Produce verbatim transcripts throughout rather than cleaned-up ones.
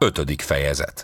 Ötödik fejezet.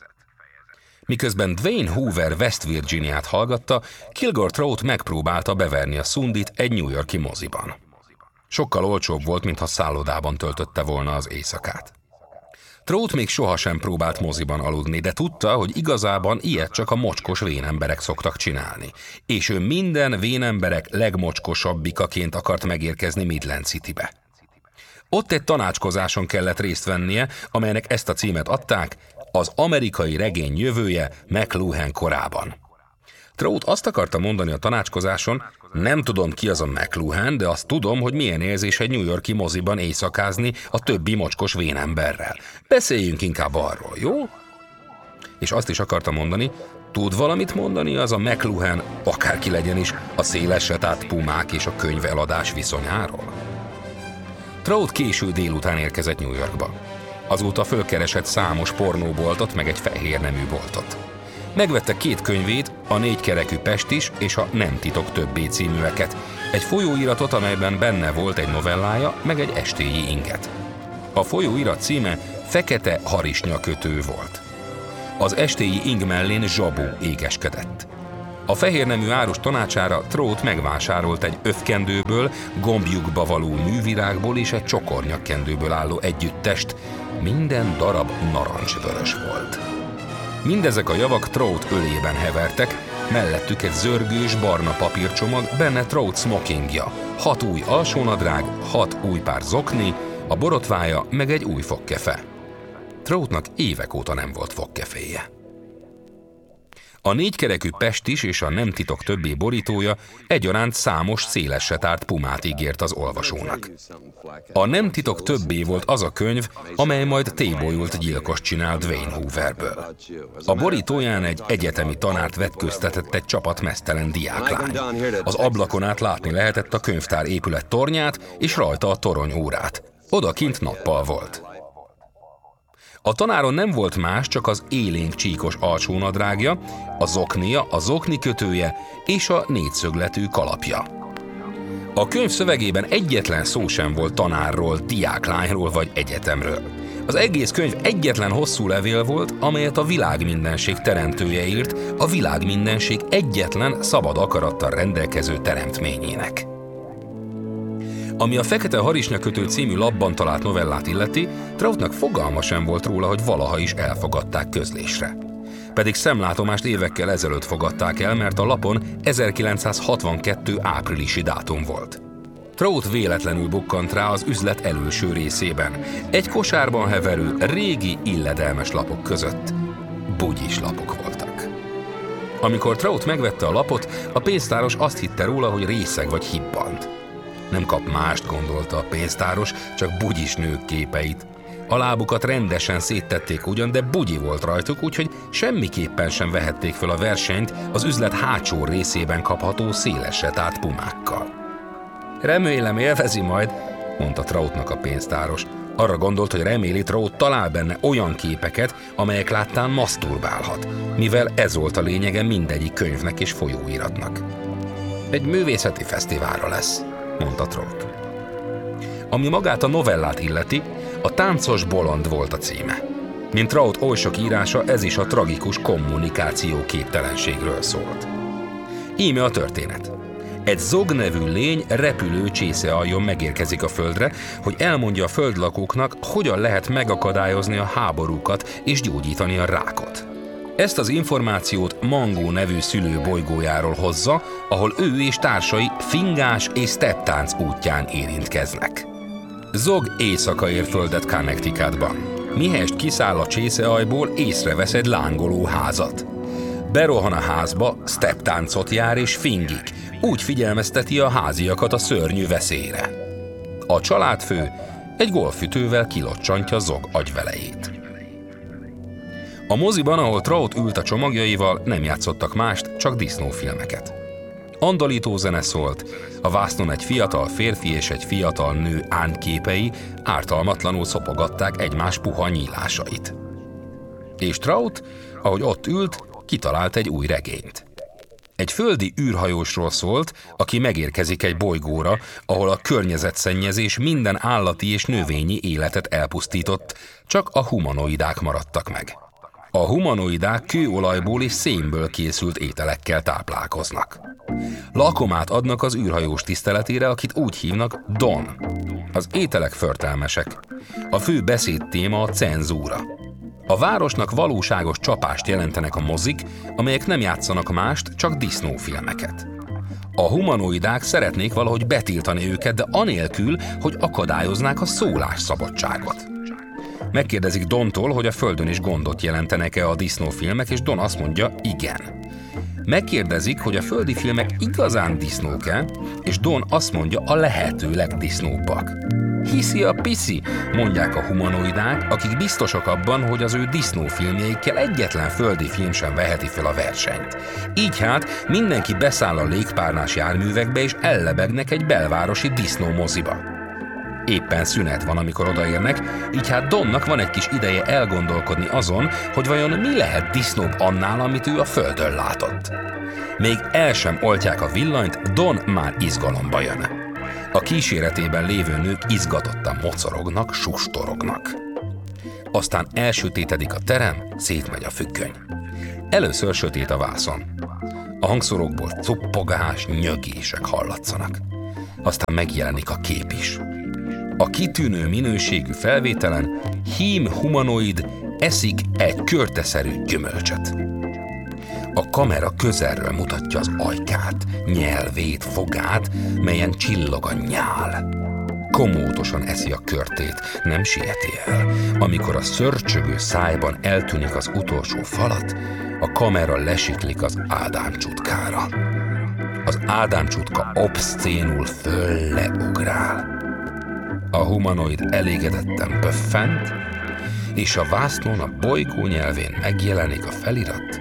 Miközben Dwayne Hoover West Virginiát hallgatta, Kilgore Trout megpróbálta beverni a szundit egy New York-i moziban. Sokkal olcsóbb volt, mintha szállodában töltötte volna az éjszakát. Trout még sohasem próbált moziban aludni, de tudta, hogy igazában ilyet csak a mocskos vénemberek szoktak csinálni, és ő minden vénemberek legmocskosabbikaként akart megérkezni Midland Citybe. Ott egy tanácskozáson kellett részt vennie, amelynek ezt a címet adták, az amerikai regény jövője McLuhan korában. Trout azt akarta mondani a tanácskozáson, nem tudom ki az a McLuhan, de azt tudom, hogy milyen érzés egy New York-i moziban éjszakázni a többi mocskos vénemberrel. Beszéljünk inkább arról, jó? És azt is akarta mondani, tud valamit mondani az a McLuhan, akárki legyen is, a szélesre tárt pumák és a könyveladás viszonyáról? Trout késő délután érkezett New Yorkba. Azóta fölkeresett számos pornóboltot, meg egy fehér nemű boltot. Megvette két könyvét, a Négykerekű Pestis és a Nem titok többé címűeket, egy folyóiratot, amelyben benne volt egy novellája, meg egy estélyi inget. A folyóirat címe Fekete harisnyakötő volt. Az estélyi ing mellén zsabó égeskedett. A fehérnemű árus tanácsára Trout megvásárolt egy övkendőből, gombjukba való művirágból és egy csokornyakkendőből álló együttest, minden darab narancsvörös volt. Mindezek a javak Trout ölében hevertek, mellettük egy zörgős barna papírcsomag, benne Trout smokingja, hat új alsónadrág, hat új pár zokni, a borotvája meg egy új fogkefe. Troutnak évek óta nem volt fogkeféje. A Négykerekű Pestis és a Nem titok többé borítója egyaránt számos szélesre tárt pumát ígért az olvasónak. A Nem titok többé volt az a könyv, amely majd tébolyult gyilkos csinál Dwayne Hooverből. A borítóján egy egyetemi tanárt vetköztetett egy csapat meztelen diáklány. Az ablakon át látni lehetett a könyvtár épület tornyát és rajta a torony órát. Odakint nappal volt. A tanáron nem volt más, csak az élénk csíkos alsónadrágja, a zoknia, a zokni kötője és a négyszögletű kalapja. A könyv szövegében egyetlen szó sem volt tanárról, diáklányról vagy egyetemről. Az egész könyv egyetlen hosszú levél volt, amelyet a világmindenség teremtője írt, a világmindenség egyetlen szabad akarattal rendelkező teremtményének. Ami a Fekete harisnyakötő című labban talált novellát illeti, Troutnak fogalma sem volt róla, hogy valaha is elfogadták közlésre. Pedig szemlátomást évekkel ezelőtt fogadták el, mert a lapon ezerkilencszázhatvankettő áprilisi dátum volt. Trout véletlenül bukkant rá az üzlet előső részében, egy kosárban heverő, régi, illedelmes lapok között. Bugyis lapok voltak. Amikor Trout megvette a lapot, a pénztáros azt hitte róla, hogy részeg vagy hibbant. Nem kap mást, gondolta a pénztáros, csak bugyis nők képeit. A lábukat rendesen széttették ugyan, de bugyi volt rajtuk, úgyhogy semmiképpen sem vehették fel a versenyt az üzlet hátsó részében kapható szélesre tárt pumákkal. Remélem élvezi majd, mondta Troutnak a pénztáros. Arra gondolt, hogy reméli, Trout talál benne olyan képeket, amelyek láttán maszturbálhat, mivel ez volt a lényege mindegyik könyvnek és folyóiratnak. Egy művészeti fesztiválra lesz, mondta Trout. Ami magát a novellát illeti, a Táncos bolond volt a címe. Mint Trout oly sok írása, ez is a tragikus kommunikáció képtelenségről szólt. Íme a történet. Egy Zog nevű lény repülő csészealjon megérkezik a földre, hogy elmondja a földlakóknak, hogyan lehet megakadályozni a háborúkat és gyógyítani a rákot. Ezt az információt Mangó nevű szülő bolygójáról hozza, ahol ő és társai fingás és stepptánc útján érintkeznek. Zog éjszaka ér földet Connecticutban. Mihelyest kiszáll a csészealjból, észrevesz egy lángoló házat. Berohan a házba, stepptáncot jár és fingik, úgy figyelmezteti a háziakat a szörnyű veszélyre. A családfő egy golfütővel kilocsantja Zog agyvelejét. A moziban, ahol Trout ült a csomagjaival, nem játszottak mást, csak disznófilmeket. Andalító zene szólt, a vásznon egy fiatal férfi és egy fiatal nő ányképei ártalmatlanul szopogatták egymás puha nyílásait. És Trout, ahogy ott ült, kitalált egy új regényt. Egy földi űrhajósról szólt, aki megérkezik egy bolygóra, ahol a környezetszennyezés minden állati és növényi életet elpusztított, csak a humanoidák maradtak meg. A humanoidák kőolajból és szénből készült ételekkel táplálkoznak. Lakomát adnak az űrhajós tiszteletére, akit úgy hívnak Don. Az ételek förtelmesek. A fő beszédtéma a cenzúra. A városnak valóságos csapást jelentenek a mozik, amelyek nem játszanak mást, csak disznófilmeket. A humanoidák szeretnék valahogy betiltani őket, de anélkül, hogy akadályoznák a szólásszabadságot. Megkérdezik Dontól, hogy a Földön is gondot jelentenek-e a disznófilmek, és Don azt mondja, igen. Megkérdezik, hogy a földi filmek igazán disznók-e, és Don azt mondja, a lehető legdisznóbbak. Hiszi a piszi, mondják a humanoidák, akik biztosak abban, hogy az ő disznófilmjeikkel egyetlen földi film sem veheti fel a versenyt. Így hát mindenki beszáll a légpárnás járművekbe, és ellebegnek egy belvárosi disznómoziba. Éppen szünet van, amikor odaérnek, így hát Donnak van egy kis ideje elgondolkodni azon, hogy vajon mi lehet disznóbb annál, amit ő a Földön látott. Még el sem oltják a villanyt, Don már izgalomba jön. A kíséretében lévő nők izgatottan mocorognak, sustorognak. Aztán elsötétedik a terem, szétmegy a függöny. Először sötét a vászon. A hangszorokból cuppogás, nyögések hallatszanak. Aztán megjelenik a kép is. A kitűnő minőségű felvételen hím humanoid eszik egy körteszerű gyümölcsöt. A kamera közelről mutatja az ajkát, nyelvét, fogát, melyen csillog a nyál. Komótosan eszi a körtét, nem sieti el. Amikor a szörcsögő szájban eltűnik az utolsó falat, a kamera lesiklik az ádámcsutkára. Az ádámcsutka obszcénul fölleugrál. A humanoid elégedetten pöffent, és a vásznon a bolygó nyelvén megjelenik a felirat.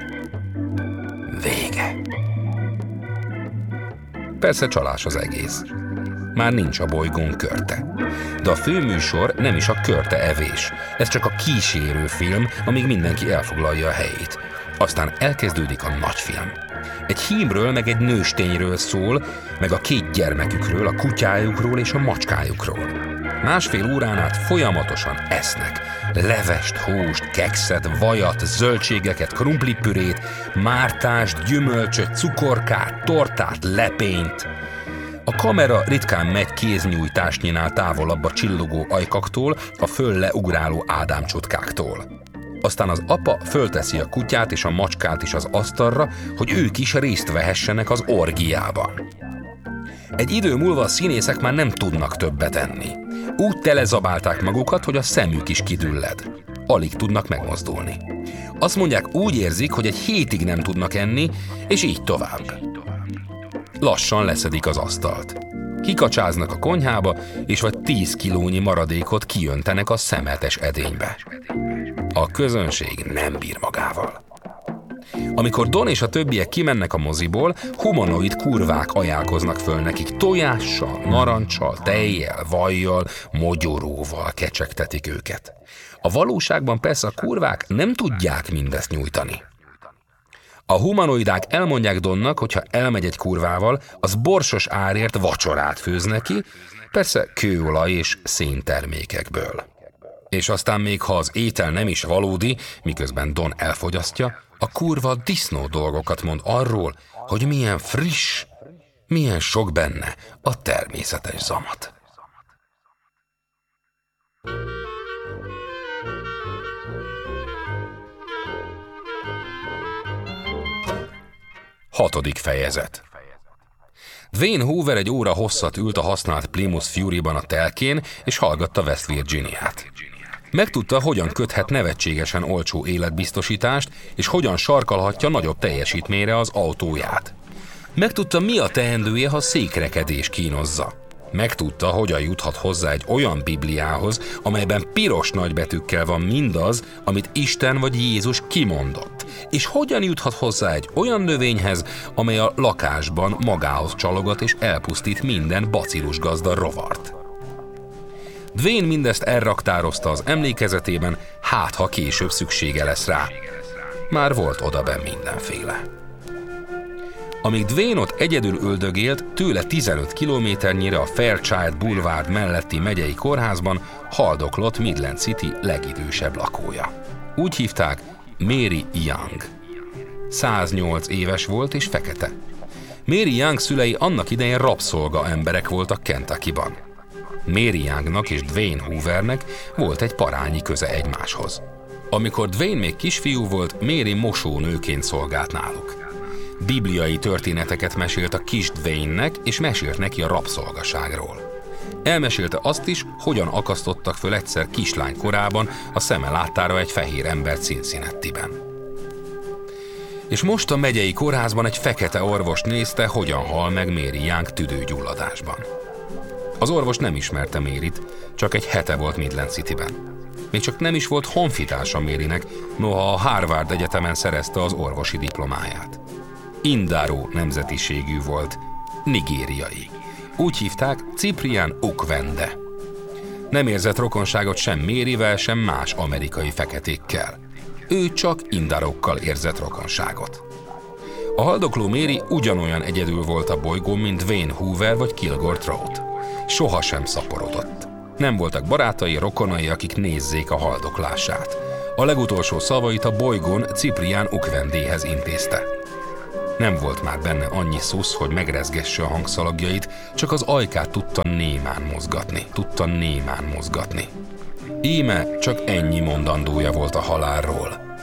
Vége. Persze csalás az egész. Már nincs a bolygón körte. De a főműsor nem is a körte evés. Ez csak a kísérő film, amíg mindenki elfoglalja a helyét. Aztán elkezdődik a nagyfilm. Egy hímről meg egy nőstényről szól, meg a két gyermekükről, a kutyájukról és a macskájukról. Másfél órán át folyamatosan esznek. Levest, húst, kekszet, vajat, zöldségeket, krumplipürét, mártást, gyümölcsöt, cukorkát, tortát, lepényt. A kamera ritkán megy kéznyújtásnyinál távolabb a csillogó ajkaktól, a fölleugráló ádámcsutkáktól. Aztán az apa fölteszi a kutyát és a macskát is az asztalra, hogy ők is részt vehessenek az orgiában. Egy idő múlva a színészek már nem tudnak többet enni. Úgy telezabálták magukat, hogy a szemük is kidülled. Alig tudnak megmozdulni. Azt mondják, úgy érzik, hogy egy hétig nem tudnak enni, és így tovább. Lassan leszedik az asztalt. Kikacsáznak a konyhába, és vagy tíz kilónyi maradékot kijöntenek a szemetes edénybe. A közönség nem bír magával. Amikor Don és a többiek kimennek a moziból, humanoid kurvák ajánlkoznak föl nekik, tojással, naranccsal, tejjel, vajjal, mogyoróval kecsegtetik őket. A valóságban persze a kurvák nem tudják mindezt nyújtani. A humanoidák elmondják Donnak, hogyha elmegy egy kurvával, az borsos árért vacsorát főz neki, persze kőolaj és széntermékekből. És aztán még ha az étel nem is valódi, miközben Don elfogyasztja, a kurva disznó dolgokat mond arról, hogy milyen friss, milyen sok benne a természetes zamat. Hatodik fejezet. Dwayne Hoover egy óra hosszat ült a használt Plymouth Fury-ban a telkén, és hallgatta West Virginiát. Megtudta, hogyan köthet nevetségesen olcsó életbiztosítást, és hogyan sarkalhatja nagyobb teljesítményre az autóját. Megtudta, mi a teendője, ha székrekedés kínozza. Megtudta, hogyan juthat hozzá egy olyan Bibliához, amelyben piros nagybetűkkel van mindaz, amit Isten vagy Jézus kimondott. És hogyan juthat hozzá egy olyan növényhez, amely a lakásban magához csalogat és elpusztít minden bacillusgazda rovart. Dwayne mindezt elraktározta az emlékezetében, hát ha később szüksége lesz rá. Már volt odabenn mindenféle. Amíg Dwayne ott egyedül öldögélt, tőle tizenöt kilométernyire a Fairchild Boulevard melletti megyei kórházban haldoklott Midland City legidősebb lakója. Úgy hívták Mary Young. száznyolc éves volt és fekete. Mary Young szülei annak idején rabszolga emberek voltak Kentuckyban. Mary Youngnak és Dwayne Hoovernek volt egy parányi köze egymáshoz. Amikor Dwayne még kisfiú volt, Mary mosónőként szolgált náluk. Bibliai történeteket mesélt a kis Dwayne-nek, és mesélt neki a rabszolgaságról. Elmesélte azt is, hogyan akasztottak föl egyszer kislány korában a szeme láttára egy fehér embert Cincinnatiben. És most a megyei kórházban egy fekete orvos nézte, hogyan hal meg Mary Young tüdőgyulladásban. Az orvos nem ismerte Maryt, csak egy hete volt Midland Cityben. Még csak nem is volt honfitársa Marynek, noha a Harvard Egyetemen szerezte az orvosi diplomáját. Indáró nemzetiségű volt, nigériai. Úgy hívták Cyprian Okwende. Nem érzett rokonságot sem Maryvel, sem más amerikai feketékkel. Ő csak indárokkal érzett rokonságot. A haldokló Mary ugyanolyan egyedül volt a bolygón, mint Dwayne Hoover vagy Kilgore Trout. Soha sem szaporodott. Nem voltak barátai, rokonai, akik nézzék a haldoklását. A legutolsó szavait a bolygón Cyprian Okwendéhez intézte. Nem volt már benne annyi szusz, hogy megrezgesse a hangszalagjait, csak az ajkát tudta némán mozgatni, tudta némán mozgatni. Íme csak ennyi mondandója volt a halálról.